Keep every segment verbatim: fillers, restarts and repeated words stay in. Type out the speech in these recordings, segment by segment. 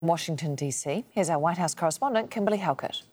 Washington, D C, here's our White House correspondent, Kimberly Halkett.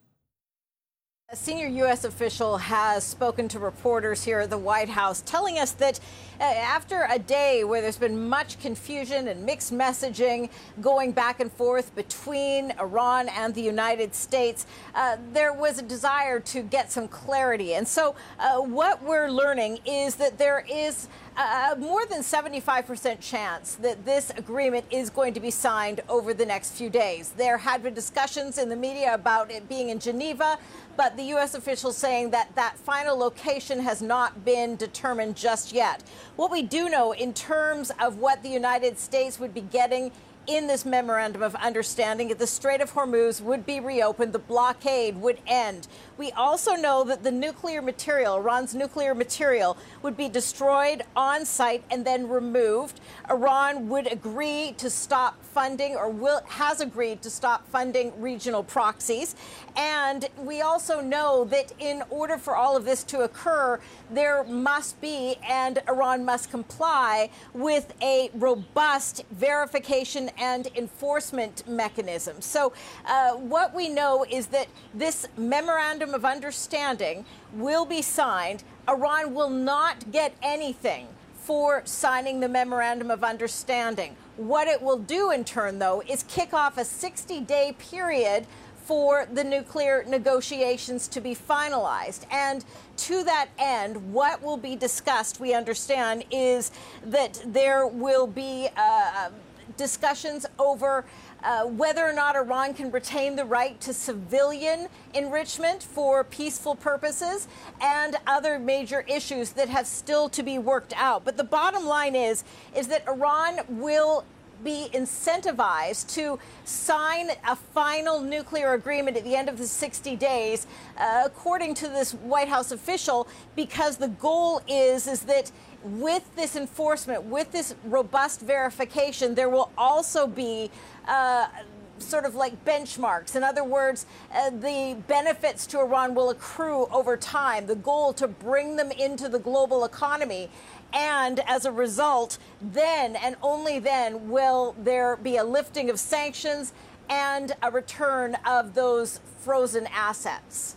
A senior U S official has spoken to reporters here at the White House, telling us that uh, after a day where there's been much confusion and mixed messaging going back and forth between Iran and the United States, uh, there was a desire to get some clarity. And so uh, what we're learning is that there is a more than seventy-five percent chance that this agreement is going to be signed over the next few days. There had been discussions in the media about it being in Geneva, but the U S officials saying that that final location has not been determined just yet. What we do know in terms of what the United States would be getting in this memorandum of understanding, that the Strait of Hormuz would be reopened, the blockade would end. We also know that the nuclear material, Iran's nuclear material, would be destroyed on site and then removed. Iran would agree to stop funding, or will, has agreed to stop funding regional proxies. And we also know that in order for all of this to occur, there must be, and Iran must comply with, a robust verification and enforcement mechanism. So uh, what we know is that this memorandum of understanding will be signed. Iran will not get anything for signing the memorandum of understanding. What it will do in turn, though, is kick off a sixty-day period for the nuclear negotiations to be finalized. And to that end, what will be discussed, we understand, is that there will be uh, discussions over uh, whether or not Iran can retain the right to civilian enrichment for peaceful purposes, and other major issues that have still to be worked out. But the bottom line is, is that Iran will be incentivized to sign a final nuclear agreement at the end of the sixty days, uh, according to this White House official, because the goal is, is that with this enforcement, with this robust verification, there will also be uh, sort of like benchmarks. In other words, uh, the benefits to Iran will accrue over time, the goal to bring them into the global economy. And as a result, then and only then will there be a lifting of sanctions and a return of those frozen assets.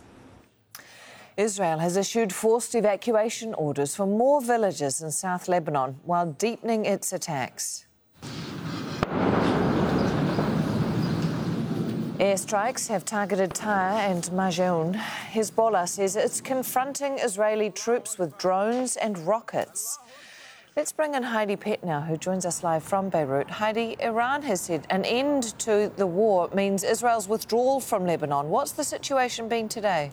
Israel has issued forced evacuation orders for more villages in South Lebanon while deepening its attacks. Airstrikes have targeted Tyre and Majoun. Hezbollah says it's confronting Israeli troops with drones and rockets. Let's bring in Heidi Pett now, who joins us live from Beirut. Heidi, Iran has said an end to the war means Israel's withdrawal from Lebanon. What's the situation been today?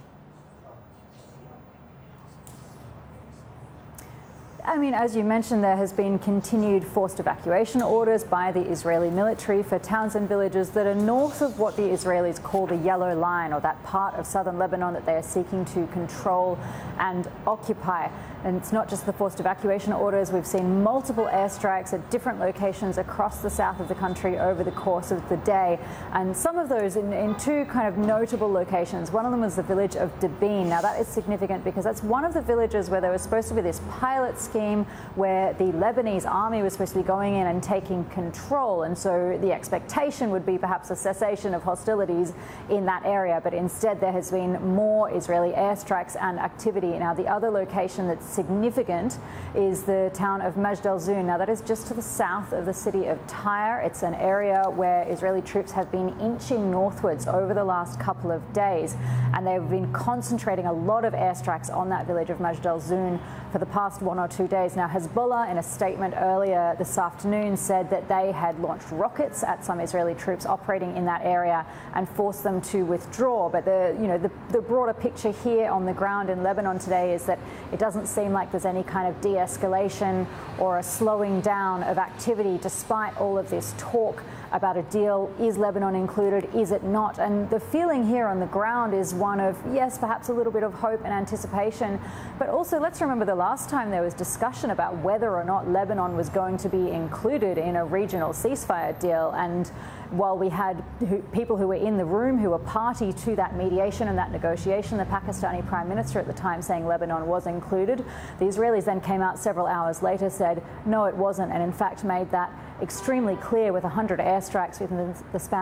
I mean, as you mentioned, there has been continued forced evacuation orders by the Israeli military for towns and villages that are north of what the Israelis call the Yellow Line, or that part of southern Lebanon that they are seeking to control and occupy. And it's not just the forced evacuation orders. We've seen multiple airstrikes at different locations across the south of the country over the course of the day. And some of those in, in two kind of notable locations. One of them was the village of Dabin. Now, that is significant because that's one of the villages where there was supposed to be this pilot scheme where the Lebanese army was supposed to be going in and taking control. And so the expectation would be perhaps a cessation of hostilities in that area. But instead, there has been more Israeli airstrikes and activity. Now, the other location that's significant is the town of Majd al-Zoun. Now, that is just to the south of the city of Tyre. It's an area where Israeli troops have been inching northwards over the last couple of days, and they've been concentrating a lot of airstrikes on that village of Majd al-Zoun for the past one or two days. Now, Hezbollah, in a statement earlier this afternoon, said that they had launched rockets at some Israeli troops operating in that area and forced them to withdraw. But the, you know, the, the broader picture here on the ground in Lebanon today is that it doesn't seem like there's any kind of de-escalation or a slowing down of activity despite all of this talk about a deal. Is Lebanon included? Is it not? And the feeling here on the ground is one of, yes, perhaps a little bit of hope and anticipation, but also let's remember the last time there was discussion about whether or not Lebanon was going to be included in a regional ceasefire deal, and while we had who, people who were in the room who were party to that mediation and that negotiation, the Pakistani Prime Minister at the time saying Lebanon was included. The Israelis then came out several hours later, said no, it wasn't, and in fact made that extremely clear with one hundred airstrikes within the span